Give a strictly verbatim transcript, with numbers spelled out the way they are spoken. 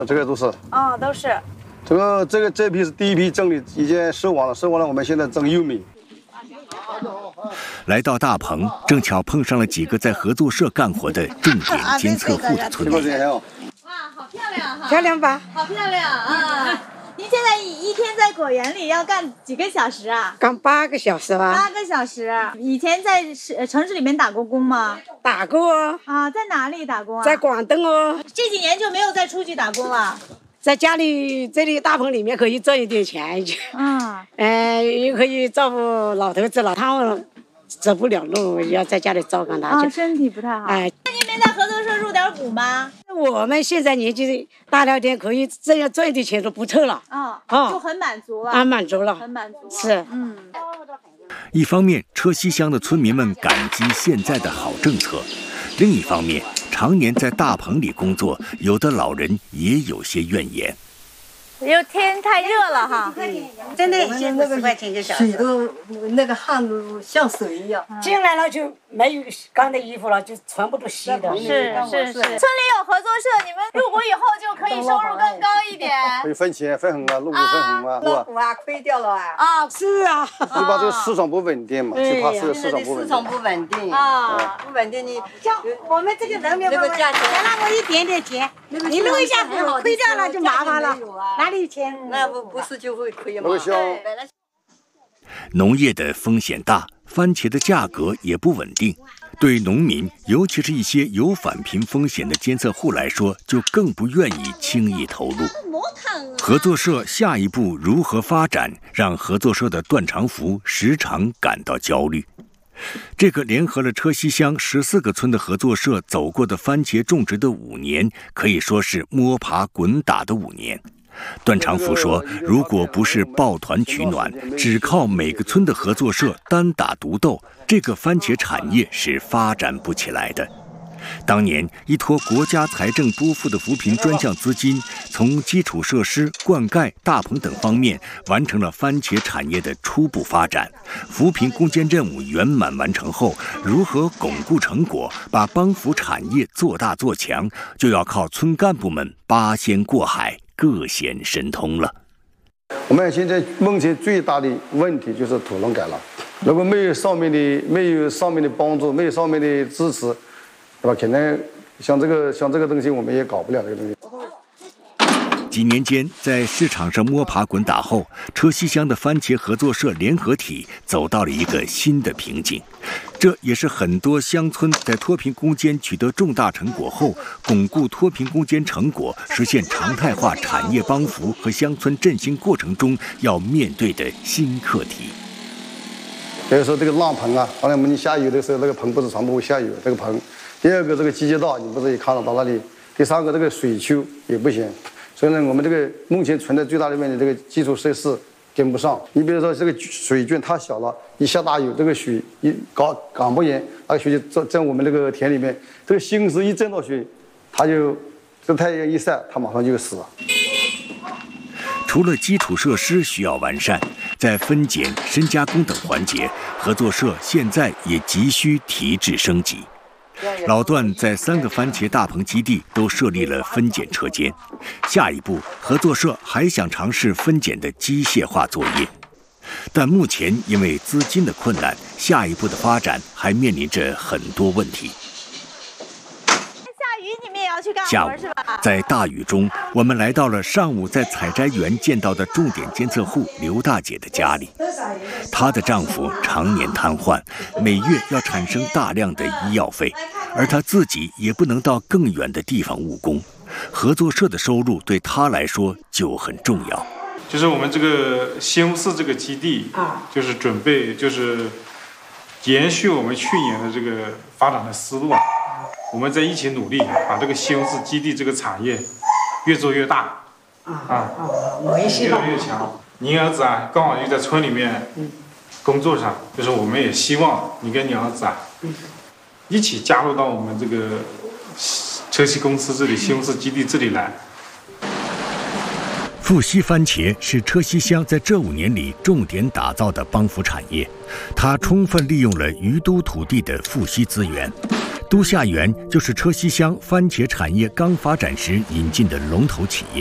这个都是。 哦，都是。 这个这个这批是第一批种的，已经收完了，收完了，我们现在种玉米。 来到大棚，正巧碰上了几个在合作社干活的重点监测户的村民。 哇，好漂亮哈！ 漂亮吧？ 好漂亮啊！您现在一一天在果园里要干几个小时啊？ 干八个小时吧。 八个小时。以前在市城市里面打过工吗？ 打过哦。 啊，在哪里打工啊？ 在广东哦。 这几年就没有再出去打工了。 在家里这里大棚里面可以赚一点钱， 嗯， 呃，也可以照顾老头子了，他们走不了路，要在家里照看他。 啊，身体不太好。 哎， 那您没在合作社入点股吗？ 我们现在年纪大了点，可以这样赚一点钱都不错了。 啊， 哦， 就很满足了。 啊，满足了， 很满足。 是， 嗯。 一方面，车西乡的村民们感激现在的好政策；另一方面，常年在大棚里工作，有的老人也有些怨言。 因为天太热了哈， 真的现在十块钱就小时， 水都那个汗都像水一样。 进来了就没有干的衣服了，就全部都洗的。 是是是。村里有合作社，你们入股以后就可以收入更高一点。 可以分钱分红啊，入股分红啊，是吧？ 股啊，亏掉了啊。 啊， 是啊。 就怕这个市场不稳定嘛，就怕这个市场不稳定。 市场不稳定啊， 不稳定你像我们这个人民这个价钱， 才那么一点点钱，你入一下股亏掉了就麻烦了，哪里钱？ 那不不是就会亏吗？ 不销。 农业的风险大，番茄的价格也不稳定，对农民，尤其是一些有返贫风险的监测户来说，就更不愿意轻易投入。合作社下一步如何发展，让合作社的段长福时常感到焦虑。这个联合了车西乡十四个村的合作社走过的番茄种植的五年，可以说是摸爬滚打的五年。段长福说，如果不是抱团取暖，只靠每个村的合作社单打独斗，这个番茄产业是发展不起来的。当年依托国家财政拨付的扶贫专项资金，从基础设施、灌溉、大棚等方面完成了番茄产业的初步发展。扶贫攻坚任务圆满完成后，如何巩固成果，把帮扶产业做大做强，就要靠村干部们八仙过海，各显神通了。 我们现在目前最大的问题就是土壤改了，如果没有上面的没有上面的帮助，没有上面的支持，对吧？可能像这个像这个东西，我们也搞不了这个东西。 几年间，在市场上摸爬滚打后，车西乡的番茄合作社联合体走到了一个新的瓶颈。这也是很多乡村在脱贫攻坚取得重大成果后，巩固脱贫攻坚成果、实现常态化产业帮扶和乡村振兴过程中要面对的新课题。 比如说这个浪棚啊，后来我们下雨的时候，那个棚不是全部会下雨，这个棚。第二个，这个集结道，你不是也看得到那里？第三个，这个水丘也不行。所以呢，我们这个目前存在最大的问题，这个基础设施跟不上。你比如说这个水圈太小了，一下大雨，这个水一搞赶不严，那个水就在我们这个田里面，这个新石一沾到水，它就这太阳一晒，它马上就死了。 除了基础设施需要完善，在分拣、深加工等环节，合作社现在也急需提质升级。老段在三个番茄大棚基地都设立了分拣车间，下一步合作社还想尝试分拣的机械化作业，但目前因为资金的困难，下一步的发展还面临着很多问题。 下雨你们也要去干下午活是吧？ 在大雨中，我们来到了上午在采摘园见到的重点监测户刘大姐的家里。她的丈夫常年瘫痪，每月要产生大量的医药费，而她自己也不能到更远的地方务工。合作社的收入对她来说就很重要。 就是我们这个西红柿这个基地，就是准备就是延续我们去年的这个发展的思路啊。我们在一起努力，把这个西红柿基地这个产业越做越大，啊，越来越强。您儿子啊，刚好就在村里面工作上，就是我们也希望你跟你儿子啊，一起加入到我们这个车西公司这里西红柿基地这里来。 富硒番茄是车西乡在这五年里重点打造的帮扶产业，它充分利用了余都土地的富硒资源。 都夏园就是车溪乡番茄产业刚发展时引进的龙头企业。